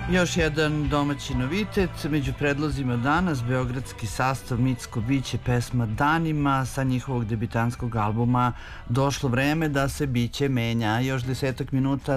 Još jedan domaći novitet, među predlozima danas beogradski sastav Micko Biće, pesma Danima sa njihovog debitanskog albuma Došlo vreme da se biće menja. Još 10 minuta